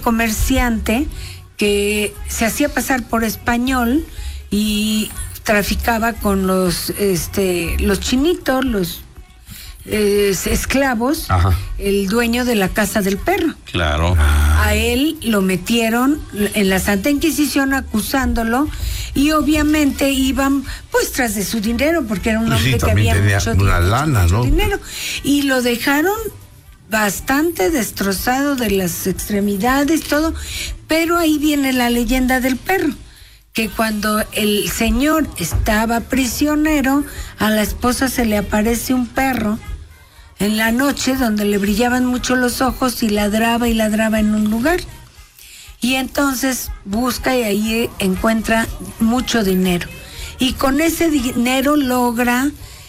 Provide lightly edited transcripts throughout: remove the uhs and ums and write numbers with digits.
comerciante que se hacía pasar por español y traficaba con los chinitos, los esclavos. Ajá. El dueño de la Casa del Perro. Claro. A él lo metieron en la Santa Inquisición acusándolo y obviamente iban pues tras de su dinero porque era un Pues hombre sí, que había tenía mucho una lana, ¿no? dinero, y lo dejaron bastante destrozado de las extremidades, todo, pero ahí viene la leyenda del perro, que cuando el señor estaba prisionero, a la esposa se le aparece un perro en la noche donde le brillaban mucho los ojos y ladraba en un lugar. Y entonces busca y ahí encuentra mucho dinero. Y con ese dinero logra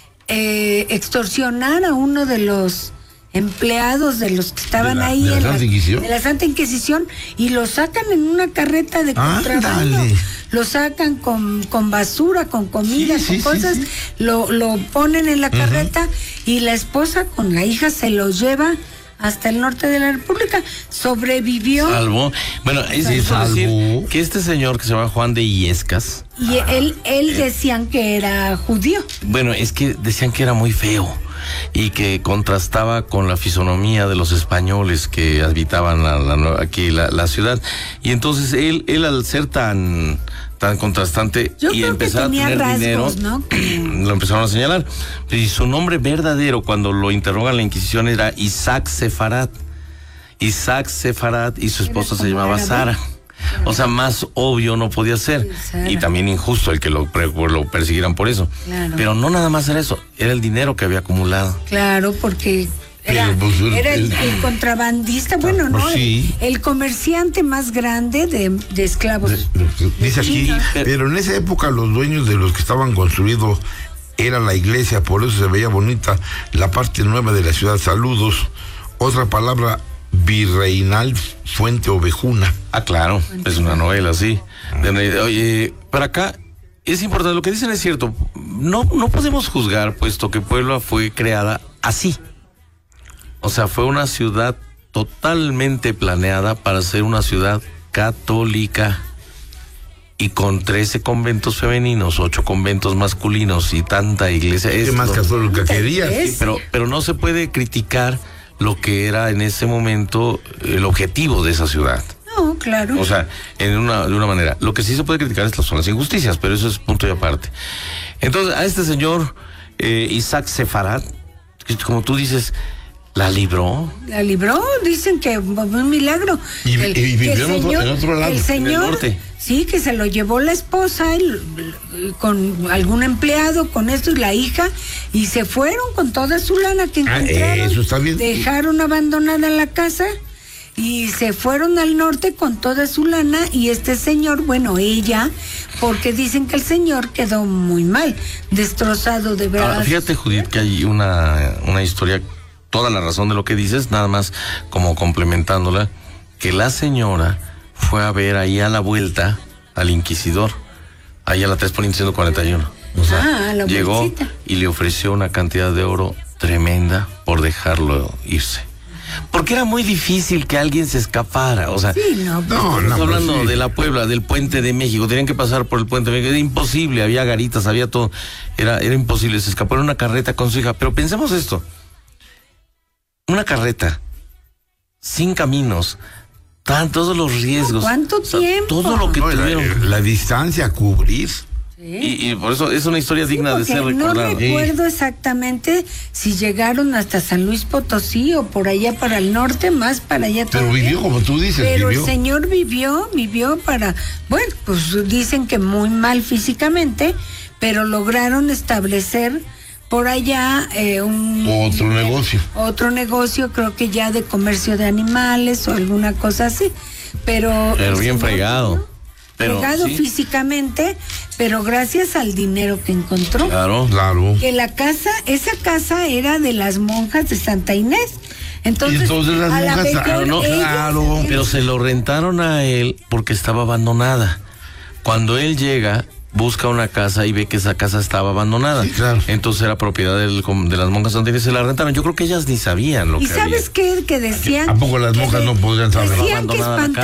extorsionar a uno de los empleados de los que estaban ahí ¿De la Santa Inquisición y lo sacan en una carreta de contrabando. Lo sacan con basura, con comida, con cosas, sí. Lo ponen en la carreta y la esposa con la hija se los lleva hasta el norte de la República. Sobrevivió. Salvo. Bueno, es decir que este señor que se llama Juan de Illescas. Y él decían que era judío. Bueno, es que decían que era muy feo y que contrastaba con la fisonomía de los españoles que habitaban aquí la ciudad. Y entonces él al ser tan contrastante y empezar a tener rasgos, dinero, ¿no? Lo empezaron a señalar. Y su nombre verdadero, cuando lo interrogan en la Inquisición, era Isaac Sefarat. Isaac Sefarat, y su esposa se llamaba Sara. O sea, más obvio no podía ser. Y también injusto el que lo persiguieran por eso. Claro. Pero no nada más era eso, era el dinero que había acumulado. Claro, porque era el contrabandista, bueno, ¿no? Sí. El comerciante más grande de esclavos. Dice aquí, pero en esa época los dueños de los que estaban construidos era la iglesia, por eso se veía bonita la parte nueva de la ciudad. Saludos. Otra palabra, virreinal, Fuente Ovejuna. Ah, claro, es una novela, sí. Oye, para acá es importante, lo que dicen es cierto. No podemos juzgar, puesto que Puebla fue creada así. O sea, fue una ciudad totalmente planeada para ser una ciudad católica y con 13 conventos femeninos, 8 conventos masculinos y tanta iglesia. ¿Qué más católica quería? Sí, pero no se puede criticar lo que era en ese momento el objetivo de esa ciudad. No, claro. O sea, de una manera. Lo que sí se puede criticar son las injusticias, pero eso es punto y aparte. Entonces, a este señor Isaac Sefarat, como tú dices, ¿la libró? La libró, dicen que un milagro. Y vivió en otro lado, el señor, en el norte. Sí, que se lo llevó la esposa con algún empleado, con esto y la hija, y se fueron con toda su lana que encontraron. Eso está bien. Dejaron abandonada la casa y se fueron al norte con toda su lana, y este señor, bueno, ella, porque dicen que el señor quedó muy mal, destrozado de verdad. Ahora, fíjate, Judith, que hay una historia, toda la razón de lo que dices, nada más como complementándola, que la señora fue a ver ahí a la vuelta al inquisidor, ahí a la 3 Poniente 141. O sea, llegó bolsita y le ofreció una cantidad de oro tremenda por dejarlo irse. Porque era muy difícil que alguien se escapara, o sea, estamos hablando de la Puebla, del Puente de México, tenían que pasar por el Puente de México, era imposible, había garitas, había todo, era imposible, se escapó en una carreta con su hija. Pero pensemos esto, una carreta sin caminos, todos los riesgos. ¿Cuánto tiempo? Todo lo que tuvieron. La distancia a cubrir. Sí. Y por eso es una historia digna de ser recordada. No recuerdo exactamente si llegaron hasta San Luis Potosí o por allá para el norte, más para allá todavía. Pero vivió, como tú dices, Pero el señor vivió para, bueno, pues dicen que muy mal físicamente, pero lograron establecer por allá otro negocio, creo que ya de comercio de animales o alguna cosa así, pero bien fregado, fregado físicamente, pero gracias al dinero que encontró. Claro. Que esa casa era de las monjas de Santa Inés. Entonces las monjas, pero se lo rentaron a él porque estaba abandonada. Cuando él llega, busca una casa y ve que esa casa estaba abandonada. Sí, claro. Entonces era propiedad de las monjas Santa Inés, se la rentaron. Yo creo que ellas ni sabían lo que había. ¿Y sabes qué? Que decían... ¿A poco las monjas no podrían saber? Decían que